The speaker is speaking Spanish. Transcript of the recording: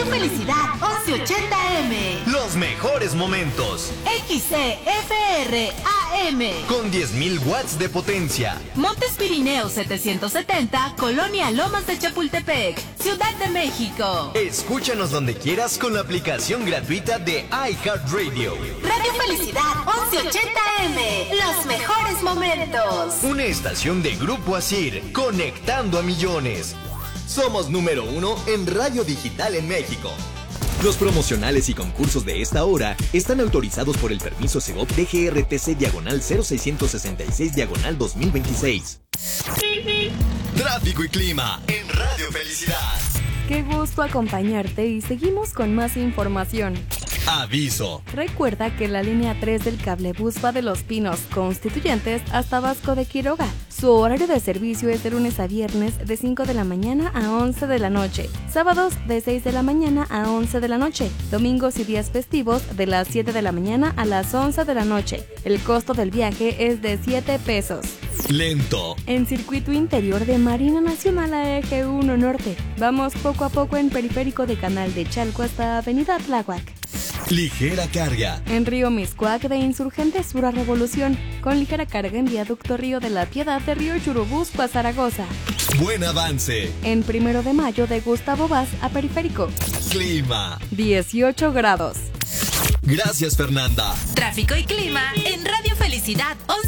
Radio Felicidad 1180M. Los mejores momentos. XCFR AM. Con 10.000 watts de potencia. Montes Pirineos 770, Colonia Lomas de Chapultepec, Ciudad de México. Escúchanos donde quieras con la aplicación gratuita de iHeartRadio. Radio Felicidad 1180M. Los mejores momentos. Una estación de Grupo Asir, conectando a millones. Somos número 1 en radio digital en México. Los promocionales y concursos de esta hora están autorizados por el permiso Segov DGRTC/00666/2026. Tráfico y clima en Radio Felicidad. Qué gusto acompañarte y seguimos con más información. Aviso. Recuerda que la línea 3 del cablebús va de Los Pinos Constituyentes hasta Vasco de Quiroga. Su horario de servicio es de lunes a viernes de 5 de la mañana a 11 de la noche, sábados de 6 de la mañana a 11 de la noche, domingos y días festivos de las 7 de la mañana a las 11 de la noche. El costo del viaje es de 7 pesos. Lento. En circuito interior de Marina Nacional a Eje 1 Norte. Vamos poco a poco en periférico de Canal de Chalco hasta Avenida Tláhuac. Ligera carga. En Río Miscuac de Insurgentes Sur a Revolución, con ligera carga en Viaducto Río de la Piedad de Río Churubusco a Zaragoza. Buen avance. En 1 de Mayo de Gustavo Vaz a Periférico. Clima. 18 grados. Gracias, Fernanda. Tráfico y clima en Radio Felicidad